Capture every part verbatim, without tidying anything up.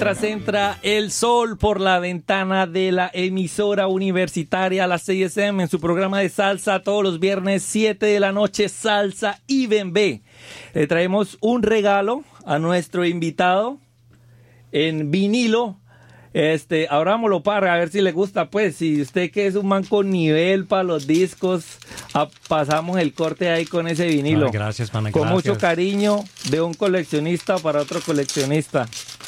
Mientras entra el sol por la ventana de la emisora universitaria, la C S M, en su programa de salsa todos los viernes, siete de la noche, Salsa y Bembé. Le traemos un regalo a nuestro invitado en vinilo. Este, abrámoslo para a ver si le gusta, pues. Si usted que es un man con nivel para los discos, a, pasamos el corte ahí con ese vinilo. Ay, gracias, pana, con gracias. mucho cariño de un coleccionista para otro coleccionista.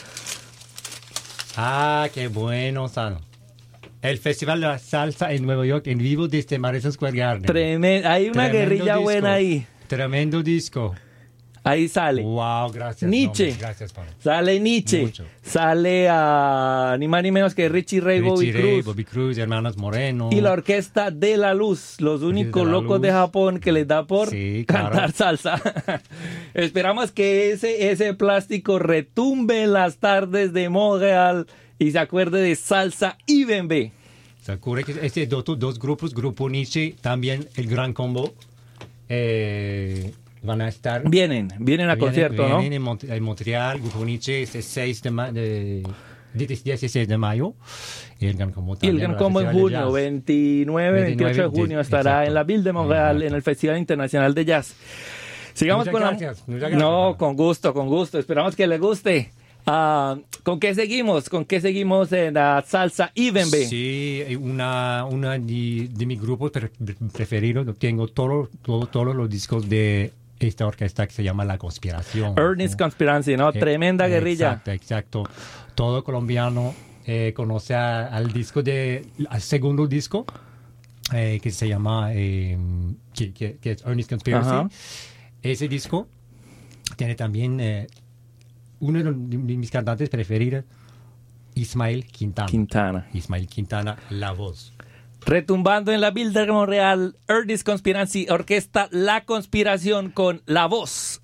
Ah, qué bueno, Sano. El Festival de la Salsa en Nueva York en vivo desde Madison Square Garden. Tremendo. Hay una Tremendo guerrilla disco. buena ahí. Tremendo disco. Ahí sale. Wow, gracias. Nietzsche. No, gracias, pana. Sale Nietzsche. Mucho. Sale a ni más ni menos que Richie Ray, Bobby Richie Ray, Cruz. Bobby Cruz, Hermanos Moreno. Y la Orquesta de la Luz, los únicos de la locos Luz. de Japón que les da por Sí, claro. cantar salsa. Esperamos que ese, ese plástico retumbe en las tardes de Montreal y se acuerde de Salsa y Bembé. Se ocurre que este dos, dos grupos, Grupo Nietzsche, también el Gran Combo, eh, van a estar... Vienen, vienen a vienen- concierto, ¿no? vienen en, Mont- en Montreal, Grupo Nietzsche, este seis de, ma- de dieciséis de mayo. Y el Gran Combo Y el también. Gran el Combo en Festival de junio, Jazz. veintinueve, veintiocho de junio, estará exacto. en la Ville de Montreal, Exacto. en el Festival Internacional de Jazz. Sigamos Muchas con gracias, la... muchas gracias, No, pana. con gusto, con gusto. Esperamos que le guste. Ah, ¿Con qué seguimos? ¿Con qué seguimos en la Salsa y Bembé? Sí, una, una de, de mis grupos pre- preferidos. Tengo todo, todo, todos los discos de esta orquesta que se llama La Conspiración. Ernest ¿no? Conspiracy, ¿no? Eh, Tremenda guerrilla. Exacto, exacto. Todo colombiano eh, conoce a- al disco de, al segundo disco eh, que se llama, eh, que, que- que es Ernest Conspiracy. Ajá. Ese disco tiene también eh, uno de, los- de mis cantantes preferidos, Ismael Quintana. Quintana. Ismael Quintana, la voz. Retumbando en la Ville de Montreal, Ernest Conspiracy, orquesta La Conspiración con La Voz.